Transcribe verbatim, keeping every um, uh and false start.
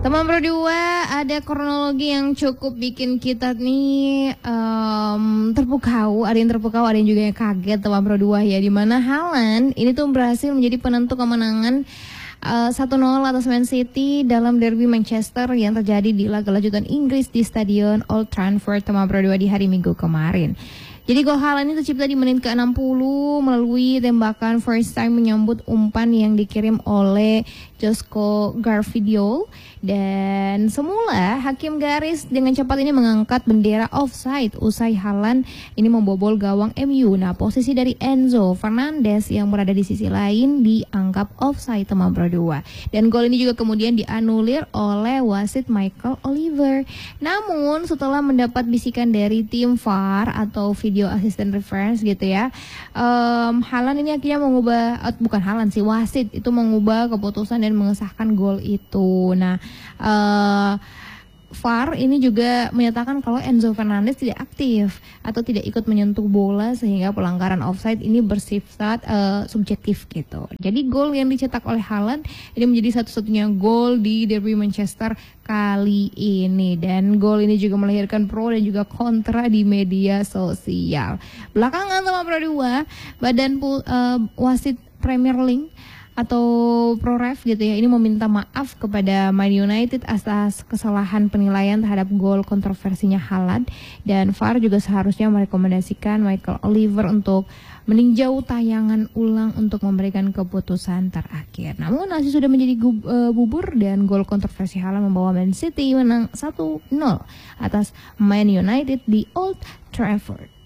Teman berdua, ada kronologi yang cukup bikin kita nih um, terpukau, ada yang terpukau, ada yang juga yang kaget teman berdua ya. Dimana Haaland ini tuh berhasil menjadi penentu kemenangan uh, satu nol atas Man City dalam derby Manchester yang terjadi di laga lanjutan Inggris di Stadion Old Trafford teman berdua di hari Minggu kemarin. Jadi gol Haaland ini tercipta di menit ke enam puluh melalui tembakan first time menyambut umpan yang dikirim oleh Josko Gvardiol. Dan semula hakim garis dengan cepat ini mengangkat bendera offside usai Haaland ini membobol gawang M U. Nah, posisi dari Enzo Fernandez yang berada di sisi lain dianggap offside teman berdua. Dan gol ini juga kemudian dianulir oleh wasit Michael Oliver. Namun setelah mendapat bisikan dari tim V A R atau video assistant reference gitu ya, um, Haaland ini akhirnya mengubah, uh, bukan Haaland sih, wasit itu mengubah keputusan dan mengesahkan gol itu. Nah, uh, V A R ini juga menyatakan kalau Enzo Fernandez tidak aktif atau tidak ikut menyentuh bola sehingga pelanggaran offside ini bersifat uh, subjektif gitu. Jadi gol yang dicetak oleh Haaland ini menjadi satu-satunya gol di derby Manchester kali ini, dan gol ini juga melahirkan pro dan juga kontra di media sosial. Belakangan teman berdua, badan uh, wasit Premier League atau ProRef gitu ya, ini meminta maaf kepada Man United atas kesalahan penilaian terhadap gol kontroversinya Haaland, dan V A R juga seharusnya merekomendasikan Michael Oliver untuk meninjau tayangan ulang untuk memberikan keputusan terakhir. Namun hasil sudah menjadi gub, uh, bubur dan gol kontroversi Haaland membawa Man City menang satu nol atas Man United di Old Trafford.